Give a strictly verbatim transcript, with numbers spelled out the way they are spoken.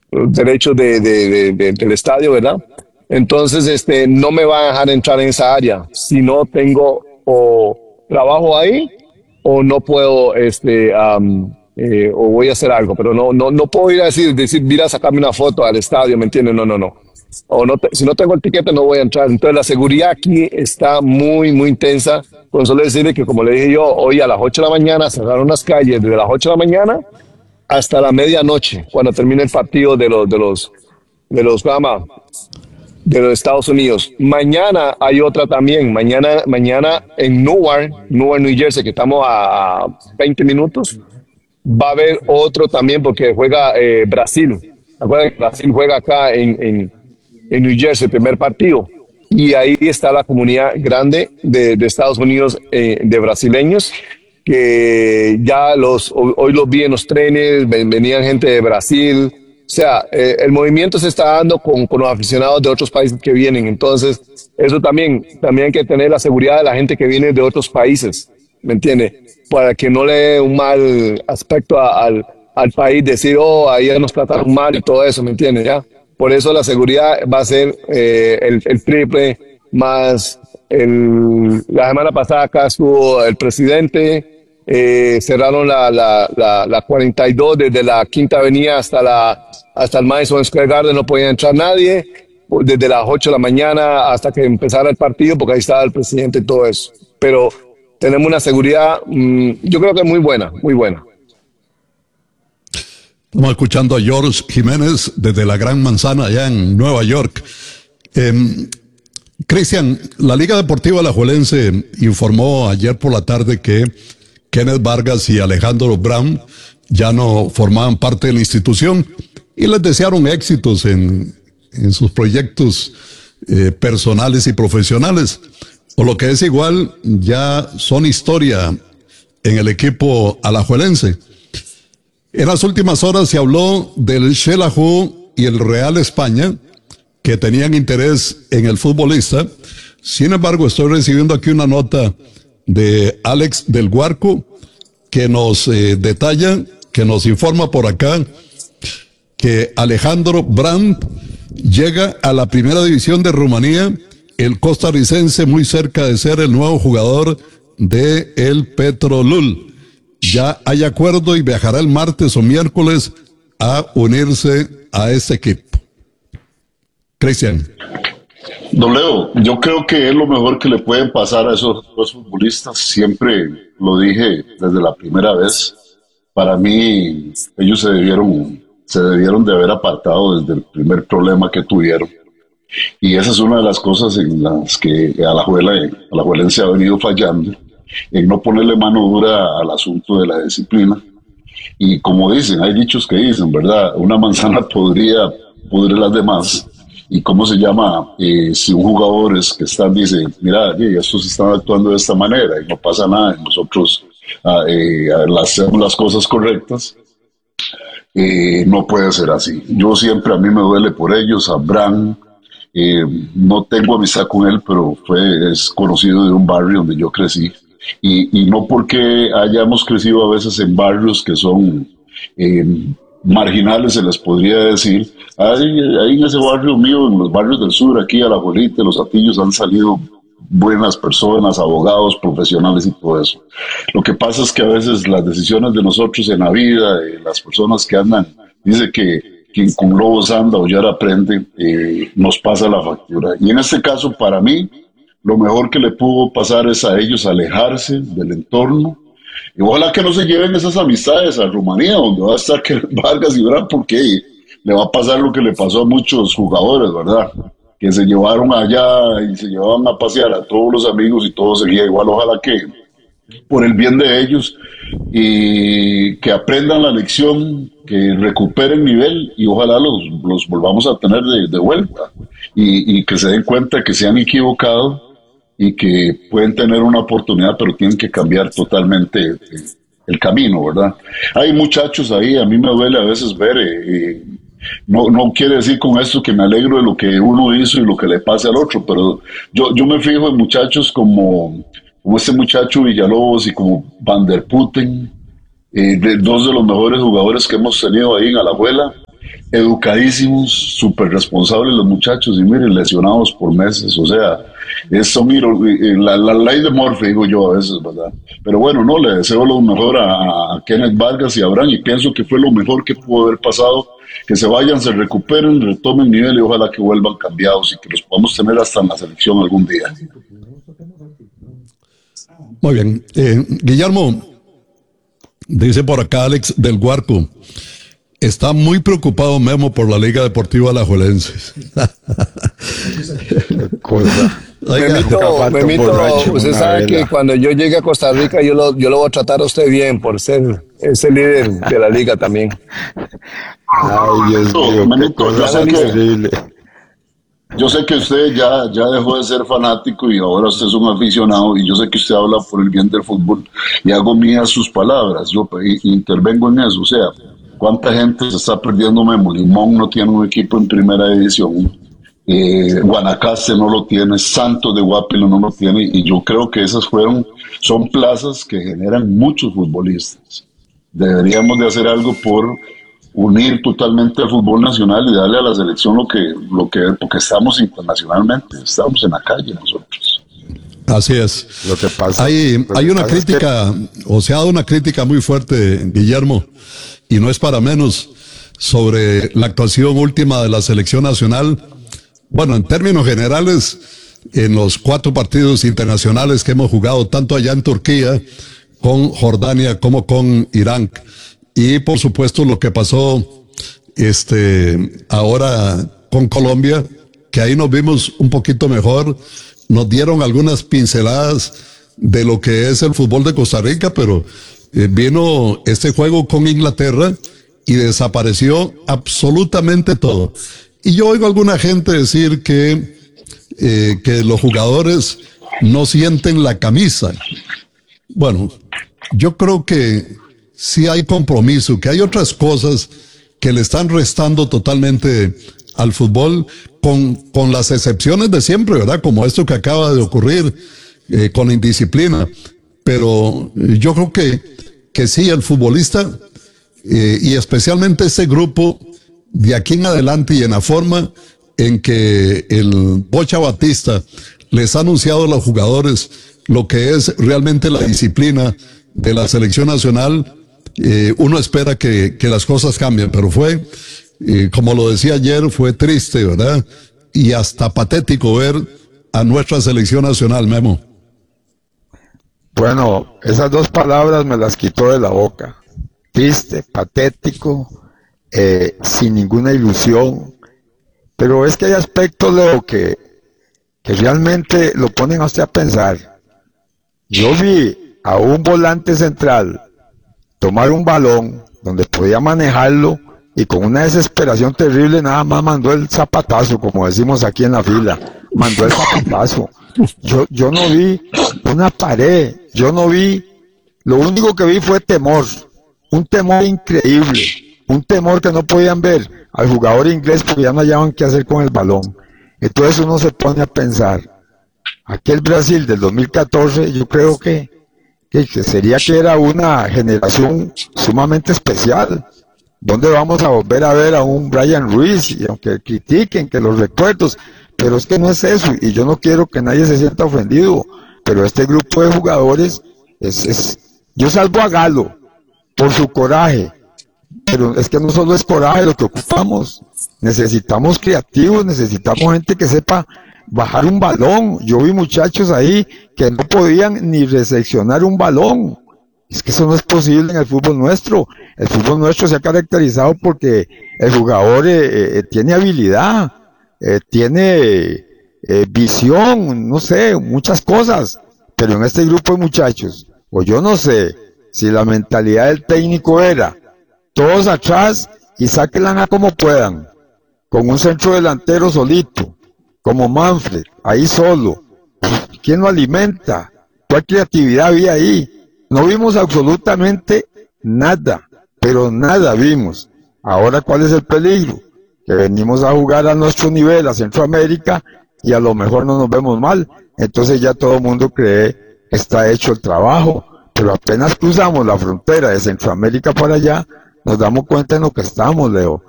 derechos de, de, de, de, del estadio, ¿verdad? Entonces, este, no me va a dejar entrar en esa área si no tengo o trabajo ahí o no puedo, este, um, eh, o voy a hacer algo, pero no, no, no puedo ir a decir, decir, mira, a sacarme una foto al estadio, ¿me entiendes? No, no, no. O no te, si no tengo el tiquete no voy a entrar. Entonces la seguridad aquí está muy, muy intensa. Con solo decirle que, como le dije yo, hoy a las ocho de la mañana cerraron las calles desde las ocho de la mañana hasta la medianoche, cuando termine el partido de los, de los, de los, ¿cómo? De los Estados Unidos. Mañana hay otra también. Mañana, mañana en Newark, Newark, New Jersey, que estamos a veinte minutos, va a haber otro también porque juega eh, Brasil. Acuérdense que Brasil juega acá en, en, en New Jersey, el primer partido. Y ahí está la comunidad grande de, de Estados Unidos, eh, de brasileños, que ya los, hoy los vi en los trenes, ven, venían gente de Brasil. O sea, eh, el movimiento se está dando con, con los aficionados de otros países que vienen. Entonces, eso también, también hay que tener la seguridad de la gente que viene de otros países, ¿me entiende? Para que no le dé un mal aspecto a, al, al país, decir, oh, ahí nos trataron mal y todo eso, ¿me entiende? ¿Ya? Por eso la seguridad va a ser eh, el, el triple más el, la semana pasada acá estuvo el presidente, eh, cerraron la, la, la, la cuarenta y dos desde la Quinta Avenida hasta la hasta el Madison Square Garden, no podía entrar nadie, desde las ocho de la mañana hasta que empezara el partido, porque ahí estaba el presidente y todo eso. Pero tenemos una seguridad, mmm, yo creo que muy buena, muy buena. Estamos escuchando a George Jiménez desde la Gran Manzana, allá en Nueva York. Eh, Cristian, la Liga Deportiva Alajuelense informó ayer por la tarde que Kenneth Vargas y Alejandro Brown ya no formaban parte de la institución y les desearon éxitos en, en sus proyectos eh, personales y profesionales. Por lo que es igual, ya son historia en el equipo alajuelense. En las últimas horas se habló del Xelajú y el Real España, que tenían interés en el futbolista. Sin embargo, estoy recibiendo aquí una nota de Alex del Guarco, que nos eh, detalla, que nos informa por acá, que Alejandro Brandt llega a la primera división de Rumanía, el costarricense muy cerca de ser el nuevo jugador de el Petrolul. Ya hay acuerdo y viajará el martes o miércoles a unirse a este equipo. Cristian. Don Leo, yo creo que es lo mejor que le pueden pasar a esos dos futbolistas. Siempre lo dije desde la primera vez. Para mí, ellos se debieron, se debieron de haber apartado desde el primer problema que tuvieron. Y esa es una de las cosas en las que Alajuela, Alajuelense ha venido fallando, en no ponerle mano dura al asunto de la disciplina. Y como dicen, hay dichos que dicen, ¿verdad? Una manzana podría pudrir las demás. ¿Y cómo se llama? Eh, si un jugador es que están, dice, mira, estos están actuando de esta manera y no pasa nada, y nosotros ah, eh, hacemos las cosas correctas, eh, no puede ser así. Yo siempre, a mí me duele por ellos, a Bran, eh, no tengo amistad con él, pero fue, es conocido de un barrio donde yo crecí. Y, y no porque hayamos crecido a veces en barrios que son eh, marginales, se les podría decir. Ahí, ahí en ese barrio mío, en los barrios del sur, aquí a La Abuelita, Los Atillos, han salido buenas personas, abogados, profesionales y todo eso. Lo que pasa es que a veces las decisiones de nosotros en la vida, de las personas que andan, dice que quien con lobos anda o ya aprende, eh, nos pasa la factura. Y en este caso, para mí, lo mejor que le pudo pasar es a ellos alejarse del entorno. Y ojalá que no se lleven esas amistades a Rumanía, donde va a estar que Vargas y Bran, porque le va a pasar lo que le pasó a muchos jugadores, ¿verdad? Que se llevaron allá y se llevaban a pasear a todos los amigos y todo seguía igual. Ojalá que, por el bien de ellos, y que aprendan la lección, que recuperen nivel y ojalá los, los volvamos a tener de, de vuelta. Y, y que se den cuenta que se han equivocado y que pueden tener una oportunidad, pero tienen que cambiar totalmente el camino, ¿verdad? Hay muchachos ahí, a mí me duele a veces ver, eh, eh, no, no quiere decir con esto que me alegro de lo que uno hizo y lo que le pase al otro, pero yo, yo me fijo en muchachos como, como este muchacho Villalobos y como Van der Putten, eh, de, dos de los mejores jugadores que hemos tenido ahí en Alajuela, educadísimos, súper responsables los muchachos, y miren, lesionados por meses, o sea, es son la, la ley de Murphy, digo yo a veces, ¿verdad? Pero bueno, no, le deseo lo mejor a, a Kenneth Vargas y a Abraham, y pienso que fue lo mejor que pudo haber pasado, que se vayan, se recuperen, retomen nivel y ojalá que vuelvan cambiados y que los podamos tener hasta en la selección algún día. Muy bien. Eh, Guillermo, dice por acá Alex del Guarco, está muy preocupado Memo por la Liga Deportiva Alajuelense. Memito, Memito, usted sabe que cuando yo llegue a Costa Rica yo lo, yo lo voy a tratar a usted bien por ser ese líder de la liga también. Ay, Dios mío, Memito, yo sé que, yo sé que usted ya, ya dejó de ser fanático y ahora usted es un aficionado, y yo sé que usted habla por el bien del fútbol y hago mías sus palabras, yo intervengo en eso, o sea, ¿cuánta gente se está perdiendo Memo? Limón no tiene un equipo en primera división, eh, Guanacaste no lo tiene, Santos de Guapilo no lo tiene, y yo creo que esas fueron, son plazas que generan muchos futbolistas. Deberíamos de hacer algo por unir totalmente al fútbol nacional y darle a la selección lo que, lo que, porque estamos internacionalmente, estamos en la calle nosotros. Así es. Lo que pasa, hay, lo hay que una pasa crítica, es que... o se ha dado una crítica muy fuerte, Guillermo, y no es para menos, sobre la actuación última de la selección nacional. Bueno, en términos generales, en los cuatro partidos internacionales que hemos jugado, tanto allá en Turquía, con Jordania, como con Irán. Y por supuesto lo que pasó este ahora con Colombia, que ahí nos vimos un poquito mejor, nos dieron algunas pinceladas de lo que es el fútbol de Costa Rica, pero eh, vino este juego con Inglaterra y desapareció absolutamente todo. Y yo oigo a alguna gente decir que, eh, que los jugadores no sienten la camisa. Bueno, yo creo que sí hay compromiso, que hay otras cosas que le están restando totalmente al fútbol, con, con las excepciones de siempre, ¿verdad? Como esto que acaba de ocurrir eh, con indisciplina. Pero yo creo que, que sí, el futbolista, eh, y especialmente ese grupo, de aquí en adelante y en la forma en que el Bocha Batista les ha anunciado a los jugadores lo que es realmente la disciplina de la selección nacional, eh, uno espera que, que las cosas cambien, pero fue, eh, como lo decía ayer, fue triste, ¿verdad? Y hasta patético ver a nuestra selección nacional, Memo. Bueno, esas dos palabras me las quitó de la boca. Triste, patético, eh, sin ninguna ilusión. Pero es que hay aspectos, Leo, que, que realmente lo ponen a usted a pensar. Yo vi a un volante central tomar un balón donde podía manejarlo y con una desesperación terrible nada más mandó el zapatazo, como decimos aquí en la fila, mandó el zapatazo. Yo, yo no vi una pared, yo no vi, lo único que vi fue temor, un temor increíble, un temor que no podían ver al jugador inglés porque ya no hallaban qué hacer con el balón. Entonces uno se pone a pensar, aquel Brasil del dos mil catorce, yo creo que, que sería que era una generación sumamente especial. ¿Dónde vamos a volver a ver a un Brian Ruiz? Y aunque critiquen que los recuerdos, pero es que no es eso, y yo no quiero que nadie se sienta ofendido, pero este grupo de jugadores es, es yo salvo a Galo por su coraje, pero es que no solo es coraje lo que ocupamos, necesitamos creativos, necesitamos gente que sepa bajar un balón. Yo vi muchachos ahí que no podían ni recepcionar un balón. Es que eso no es posible en el fútbol nuestro. El fútbol nuestro se ha caracterizado porque el jugador eh, eh, tiene habilidad, eh, tiene eh, visión, no sé, muchas cosas. Pero en este grupo de muchachos, o yo no sé si la mentalidad del técnico era todos atrás y sáquenla como puedan, con un centro delantero solito, como Manfred, ahí solo. ¿Quién lo alimenta? ¿Cuál creatividad había ahí? No vimos absolutamente nada, pero nada vimos. Ahora, ¿cuál es el peligro? Que venimos a jugar a nuestro nivel, a Centroamérica, y a lo mejor no nos vemos mal. Entonces ya todo el mundo cree que está hecho el trabajo, pero apenas cruzamos la frontera de Centroamérica para allá, nos damos cuenta en lo que estamos, Leo.